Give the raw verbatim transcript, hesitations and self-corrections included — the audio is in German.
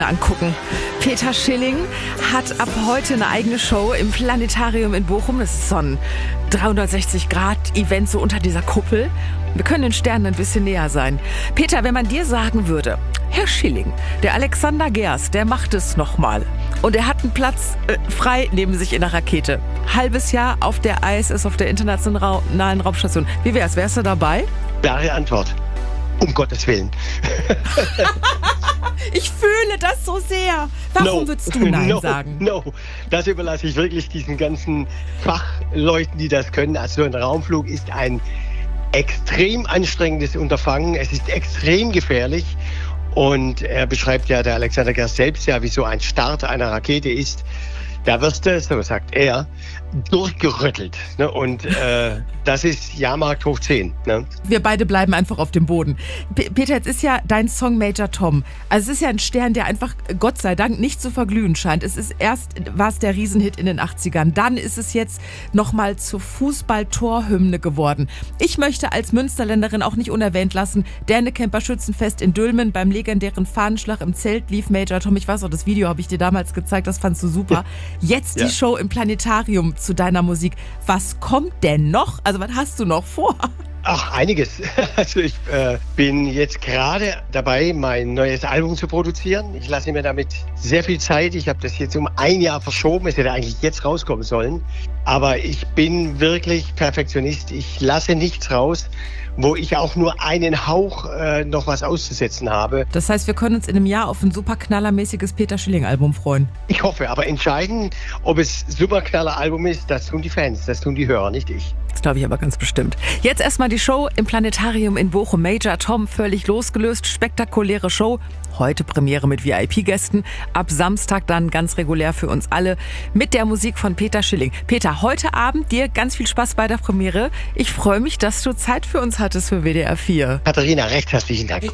angucken. Peter Schilling hat ab heute eine eigene Show im Planetarium in Bochum. Das ist so ein dreihundertsechzig Grad Event so unter dieser Kuppel. Wir können den Sternen ein bisschen näher sein. Peter, wenn man dir sagen würde, Herr Schilling, der Alexander Gerst, der macht es nochmal. Und er hat einen Platz äh, frei neben sich in der Rakete. Halbes Jahr auf der I S S, auf der Internationalen Raumstation. Wie wär's? Wärst du dabei? Klare Antwort. Um Gottes Willen. Ich fühle das so sehr. Warum no. würdest du Nein no. sagen? No, das überlasse ich wirklich diesen ganzen Fachleuten, die das können. Also so ein Raumflug ist ein extrem anstrengendes Unterfangen. Es ist extrem gefährlich. Und er beschreibt ja, der Alexander Gerst selbst ja, wie so ein Start einer Rakete ist. Da wirst du, so sagt er, durchgerüttelt. Ne? Und äh, das ist Jahrmarkt hoch zehn. Ne? Wir beide bleiben einfach auf dem Boden. P- Peter, jetzt ist ja dein Song Major Tom. Also es ist ja ein Stern, der einfach, Gott sei Dank, nicht zu verglühen scheint. Es ist erst, war es der Riesenhit in den achtzigern. Dann ist es jetzt nochmal zur Fußball-Torhymne geworden. Ich möchte als Münsterländerin auch nicht unerwähnt lassen, Dänecamper Schützenfest in Dülmen, beim legendären Fahnenschlag im Zelt lief Major Tom. Ich weiß auch, das Video habe ich dir damals gezeigt, das fandst du super. Jetzt die Ja. Show im Planetarium zu deiner Musik. Was kommt denn noch? Also was hast du noch vor? Ach, einiges. Also ich äh, bin jetzt gerade dabei, mein neues Album zu produzieren. Ich lasse mir damit sehr viel Zeit. Ich habe das jetzt um ein Jahr verschoben. Es hätte eigentlich jetzt rauskommen sollen. Aber ich bin wirklich Perfektionist. Ich lasse nichts raus, wo ich auch nur einen Hauch äh, noch was auszusetzen habe. Das heißt, wir können uns in einem Jahr auf ein super knallermäßiges Peter Schilling-Album freuen. Ich hoffe, aber entscheiden, ob es super knaller Album ist, das tun die Fans, das tun die Hörer, nicht ich. Das glaube ich aber ganz bestimmt. Jetzt erstmal die Show im Planetarium in Bochum. Major Tom, völlig losgelöst, spektakuläre Show. Heute Premiere mit V I P-Gästen. Ab Samstag dann ganz regulär für uns alle mit der Musik von Peter Schilling. Peter, heute Abend dir ganz viel Spaß bei der Premiere. Ich freue mich, dass du Zeit für uns hattest für W D R vier. Katharina, recht herzlichen Dank.